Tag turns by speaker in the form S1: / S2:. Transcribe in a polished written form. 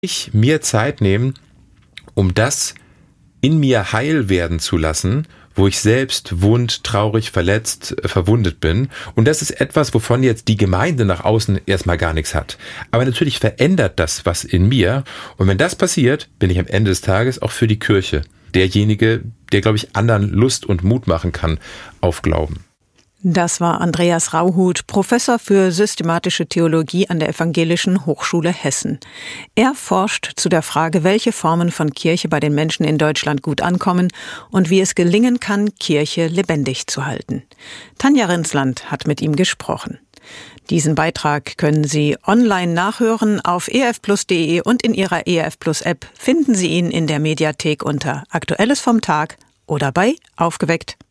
S1: ich mir Zeit nehmen, um das in mir heil werden zu lassen, wo ich selbst wund, traurig, verletzt, verwundet bin. Und das ist etwas, wovon jetzt die Gemeinde nach außen erstmal gar nichts hat. Aber natürlich verändert das was in mir. Und wenn das passiert, bin ich am Ende des Tages auch für die Kirche derjenige, der, glaube ich, anderen Lust und Mut machen kann auf Glauben.
S2: Das war Andreas Rauhut, Professor für systematische Theologie an der Evangelischen Hochschule Hessen. Er forscht zu der Frage, welche Formen von Kirche bei den Menschen in Deutschland gut ankommen und wie es gelingen kann, Kirche lebendig zu halten. Tanja Rinsland hat mit ihm gesprochen. Diesen Beitrag können Sie online nachhören auf erfplus.de und in Ihrer ERF Plus App finden Sie ihn in der Mediathek unter Aktuelles vom Tag oder bei Aufgeweckt.